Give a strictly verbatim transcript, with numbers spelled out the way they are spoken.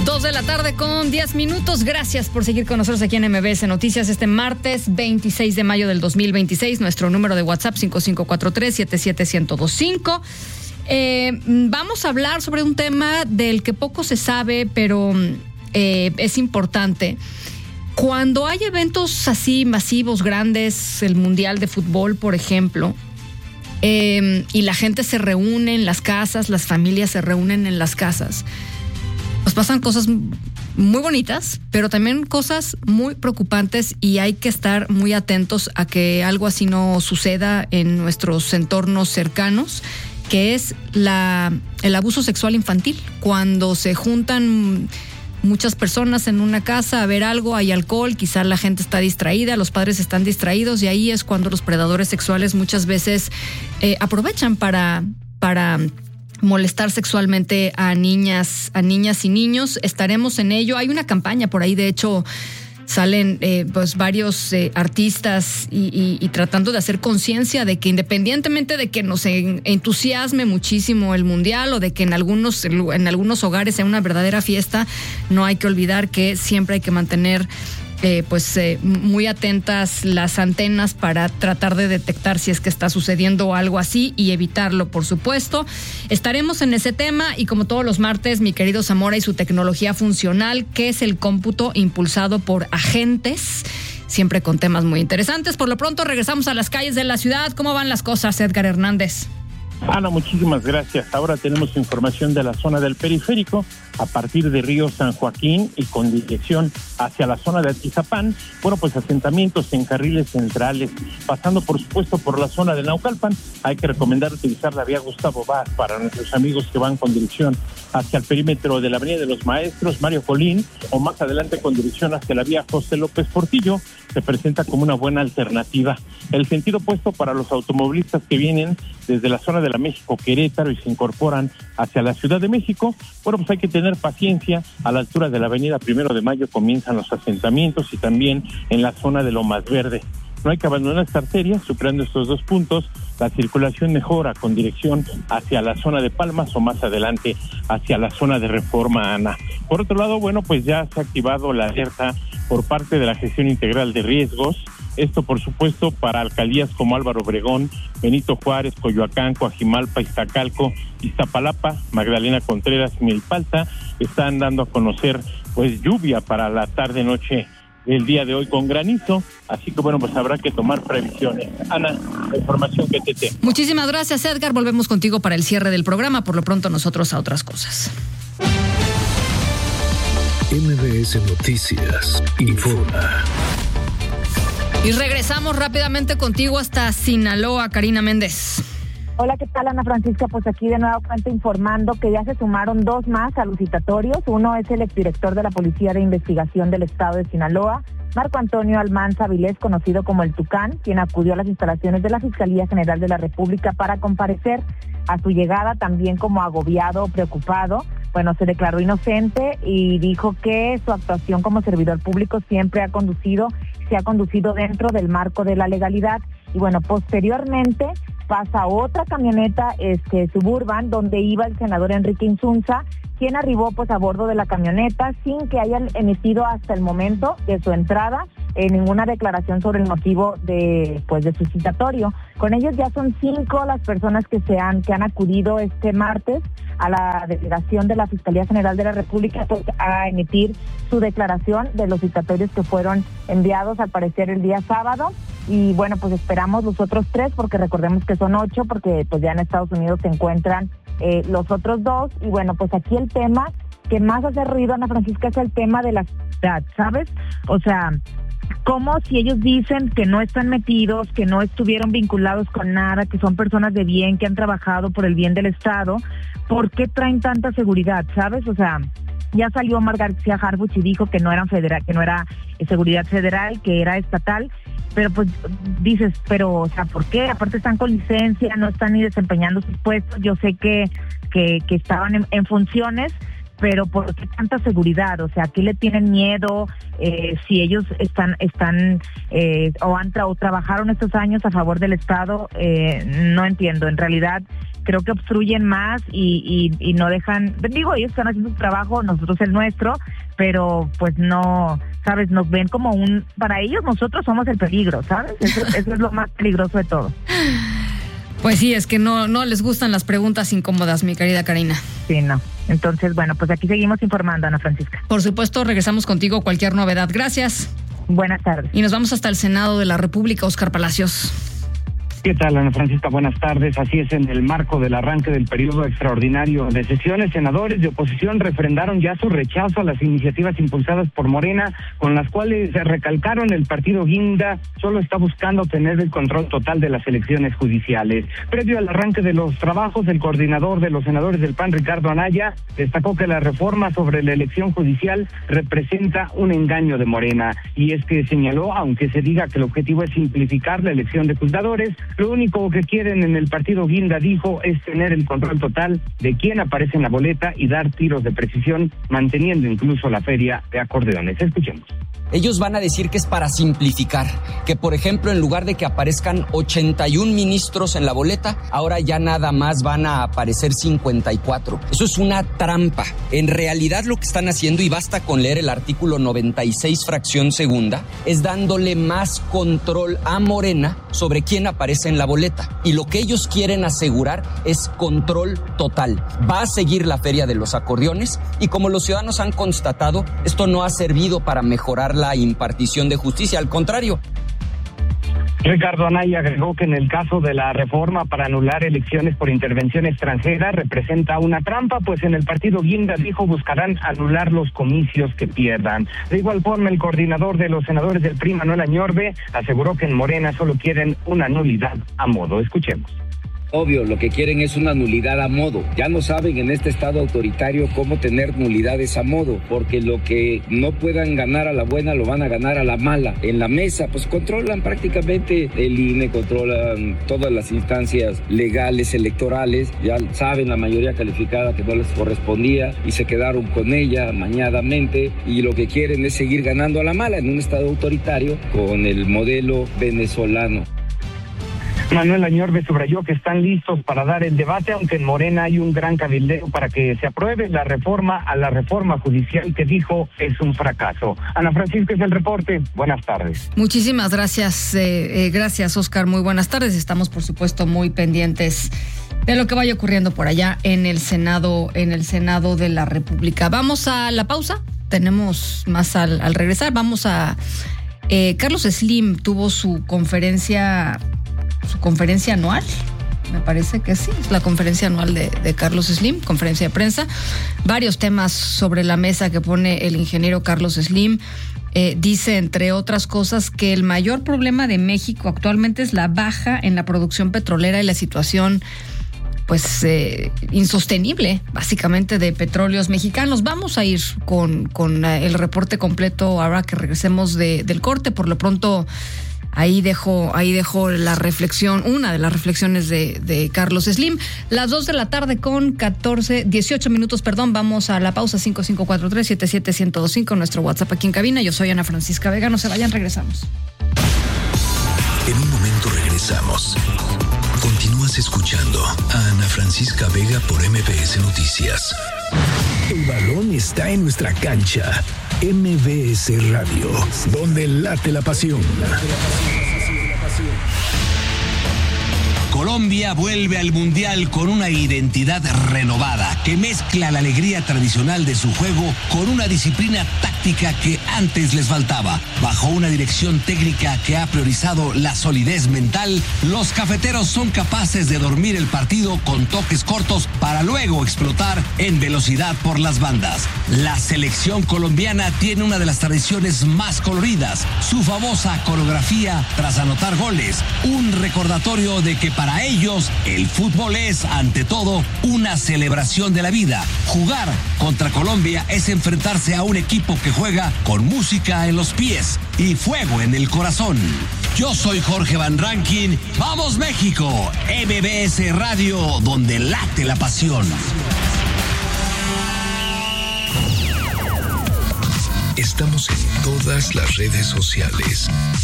Dos de la tarde con diez minutos. Gracias por seguir con nosotros aquí en M B S Noticias este martes veintiséis de mayo del dos mil veintiséis. Nuestro número de WhatsApp cinco cinco cuatro tres, siete siete uno cero dos cinco. Eh, vamos a hablar sobre un tema del que poco se sabe, pero eh, es importante. Cuando hay eventos así masivos, grandes, el Mundial de Fútbol, por ejemplo, eh, y la gente se reúne en las casas, las familias se reúnen en las casas, pues pasan cosas muy bonitas, pero también cosas muy preocupantes y hay que estar muy atentos a que algo así no suceda en nuestros entornos cercanos, que es la, el abuso sexual infantil. Cuando se juntan muchas personas en una casa a ver algo, hay alcohol, quizá la gente está distraída, los padres están distraídos y ahí es cuando los predadores sexuales muchas veces eh, aprovechan para... para molestar sexualmente a niñas, a niñas y niños. Estaremos en ello. Hay una campaña por ahí, de hecho, salen eh, pues varios eh, artistas y, y, y tratando de hacer conciencia de que independientemente de que nos entusiasme muchísimo el mundial o de que en algunos, en algunos hogares sea una verdadera fiesta, no hay que olvidar que siempre hay que mantener Eh, pues eh, muy atentas las antenas para tratar de detectar si es que está sucediendo algo así y evitarlo, por supuesto. Estaremos en ese tema y como todos los martes, mi querido Zamora y su tecnología funcional, que es el cómputo impulsado por agentes, siempre con temas muy interesantes. Por lo pronto regresamos a las calles de la ciudad. ¿Cómo van las cosas, Edgar Hernández? Ana, muchísimas gracias. Ahora tenemos información de la zona del periférico, a partir de Río San Joaquín y con dirección hacia la zona de Atizapán. Bueno, pues asentamientos en carriles centrales, pasando por supuesto por la zona de Naucalpan. Hay que recomendar utilizar la vía Gustavo Vaz para nuestros amigos que van con dirección hacia el perímetro de la Avenida de los Maestros, Mario Colín, o más adelante con dirección hacia la vía José López Portillo. Se presenta como una buena alternativa. El sentido opuesto para los automovilistas que vienen desde la zona de la México Querétaro y se incorporan hacia la Ciudad de México, bueno, pues hay que tener paciencia. A la altura de la avenida Primero de Mayo comienzan los asentamientos y también en la zona de Lomas Verde. No hay que abandonar esta arteria. Superando estos dos puntos, la circulación mejora con dirección hacia la zona de Palmas o más adelante hacia la zona de Reforma, Ana. Por otro lado, bueno, pues ya se ha activado la alerta por parte de la Gestión Integral de Riesgos. Esto, por supuesto, para alcaldías como Álvaro Obregón, Benito Juárez, Coyoacán, Coajimalpa, Iztacalco, Iztapalapa, Magdalena Contreras y Milpalta. Están dando a conocer, pues, lluvia para la tarde-noche el día de hoy con granizo, así que bueno, pues habrá que tomar previsiones. Ana, la información que te tengo. Muchísimas gracias, Edgar. Volvemos contigo para el cierre del programa. Por lo pronto, nosotros a otras cosas. M B S Noticias informa. Y regresamos rápidamente contigo hasta Sinaloa, Karina Méndez. Hola, ¿qué tal, Ana Francisca? Pues aquí de nuevo cuenta informando que ya se sumaron dos más a los citatorios. Uno es el exdirector de la Policía de Investigación del Estado de Sinaloa, Marco Antonio Almanza Vilés, conocido como el Tucán, quien acudió a las instalaciones de la Fiscalía General de la República para comparecer. A su llegada, también como agobiado o preocupado, bueno, se declaró inocente y dijo que su actuación como servidor público siempre ha conducido, se ha conducido dentro del marco de la legalidad. Y bueno, posteriormente pasa otra camioneta este suburban donde iba el senador Enrique Insunza, quien arribó pues a bordo de la camioneta sin que hayan emitido hasta el momento de su entrada eh, ninguna declaración sobre el motivo de pues de su citatorio. Con ellos ya son cinco las personas que se han que han acudido este martes a la delegación de la Fiscalía General de la República pues, a emitir su declaración de los citatorios que fueron enviados al parecer el día sábado. Y bueno, pues esperamos los otros tres, porque recordemos que son ocho, porque pues ya en Estados Unidos se encuentran eh, los otros dos. Y bueno, pues aquí el tema que más hace ruido, Ana Francisca, es el tema de la edad, ¿sabes? O sea, como si ellos dicen que no están metidos, que no estuvieron vinculados con nada, que son personas de bien, que han trabajado por el bien del Estado, ¿por qué traen tanta seguridad, sabes? O sea, ya salió Omar García Harfuch y dijo que no eran federal, que no era seguridad federal, que era estatal. Pero pues dices, pero, o sea, ¿por qué? Aparte están con licencia, no están ni desempeñando sus puestos. Yo sé que que, que estaban en, en funciones, pero ¿por qué tanta seguridad? O sea, ¿a qué le tienen miedo? Eh, si ellos están, están eh, o han tra- o trabajaron estos años a favor del Estado, eh, no entiendo. En realidad, creo que obstruyen más y, y, y no dejan, digo, ellos están haciendo su trabajo, nosotros el nuestro, pero pues no, ¿sabes? Nos ven como un, para ellos nosotros somos el peligro, ¿sabes? Eso, eso es lo más peligroso de todo. Pues sí, es que no, no les gustan las preguntas incómodas, mi querida Karina. Sí, no. Entonces, bueno, pues aquí seguimos informando, Ana Francisca. Por supuesto, regresamos contigo cualquier novedad. Gracias. Buenas tardes. Y nos vamos hasta el Senado de la República, Óscar Palacios. ¿Qué tal, Ana Francisca? Buenas tardes. Así es, en el marco del arranque del periodo extraordinario de sesiones, senadores de oposición refrendaron ya su rechazo a las iniciativas impulsadas por Morena, con las cuales se recalcaron el partido Guinda solo está buscando tener el control total de las elecciones judiciales. Previo al arranque de los trabajos, el coordinador de los senadores del P A N, Ricardo Anaya, destacó que la reforma sobre la elección judicial representa un engaño de Morena. Y es que señaló, aunque se diga que el objetivo es simplificar la elección de juzgadores, lo único que quieren en el partido Guinda, dijo, es tener el control total de quién aparece en la boleta y dar tiros de precisión, manteniendo incluso la feria de acordeones. Escuchemos. Ellos van a decir que es para simplificar, que por ejemplo en lugar de que aparezcan ochenta y un ministros en la boleta, ahora ya nada más van a aparecer cincuenta y cuatro. Eso es una trampa. En realidad lo que están haciendo, y basta con leer el artículo noventa y seis fracción segunda, es dándole más control a Morena sobre quién aparece en la boleta. Y lo que ellos quieren asegurar es control total. Va a seguir la feria de los acordeones y como los ciudadanos han constatado, esto no ha servido para mejorar la impartición de justicia, al contrario. Ricardo Anaya agregó que en el caso de la reforma para anular elecciones por intervención extranjera representa una trampa, pues en el partido Guinda, dijo, buscarán anular los comicios que pierdan. De igual forma, el coordinador de los senadores del P R I, Manuel Añorbe, aseguró que en Morena solo quieren una nulidad a modo. Escuchemos. Obvio, lo que quieren es una nulidad a modo. Ya no saben en este estado autoritario cómo tener nulidades a modo, porque lo que no puedan ganar a la buena lo van a ganar a la mala. En la mesa, pues controlan prácticamente el I N E, controlan todas las instancias legales, electorales. Ya saben la mayoría calificada que no les correspondía y se quedaron con ella amañadamente. Y lo que quieren es seguir ganando a la mala en un estado autoritario con el modelo venezolano. Manuel Añorbe subrayó que están listos para dar el debate, aunque en Morena hay un gran cabildeo para que se apruebe la reforma a la reforma judicial que dijo es un fracaso. Ana Francisca, es el reporte. Buenas tardes. Muchísimas gracias, eh, eh, gracias Óscar, muy buenas tardes. Estamos por supuesto muy pendientes de lo que vaya ocurriendo por allá en el Senado, en el Senado de la República. Vamos a la pausa, tenemos más al, al regresar. Vamos a eh, Carlos Slim tuvo su conferencia su conferencia anual, me parece que sí, es la conferencia anual de, de Carlos Slim, conferencia de prensa, varios temas sobre la mesa que pone el ingeniero Carlos Slim. Eh, dice, entre otras cosas, que el mayor problema de México actualmente es la baja en la producción petrolera y la situación pues eh, insostenible, básicamente, de petróleos mexicanos. Vamos a ir con, con el reporte completo ahora que regresemos de, del corte. Por lo pronto, Ahí dejo, ahí dejo la reflexión, una de las reflexiones de, de Carlos Slim. Las dos de la tarde con catorce, dieciocho minutos, perdón. Vamos a la pausa. Cinco cinco cuatro tres, siete siete uno cero dos cinco, nuestro WhatsApp aquí en cabina. Yo soy Ana Francisca Vega. No se vayan, regresamos. En un momento regresamos. Continúas escuchando a Ana Francisca Vega por M B S Noticias. El balón está en nuestra cancha. M B S Radio, donde late la pasión. Colombia vuelve al Mundial con una identidad renovada que mezcla la alegría tradicional de su juego con una disciplina táctica que antes les faltaba. Bajo una dirección técnica que ha priorizado la solidez mental, los cafeteros son capaces de dormir el partido con toques cortos para luego explotar en velocidad por las bandas. La selección colombiana tiene una de las tradiciones más coloridas, su famosa coreografía tras anotar goles, un recordatorio de que para Para ellos, el fútbol es, ante todo, una celebración de la vida. Jugar contra Colombia es enfrentarse a un equipo que juega con música en los pies y fuego en el corazón. Yo soy Jorge Van Rankin. ¡Vamos, México! M B S Radio, donde late la pasión. Estamos en todas las redes sociales.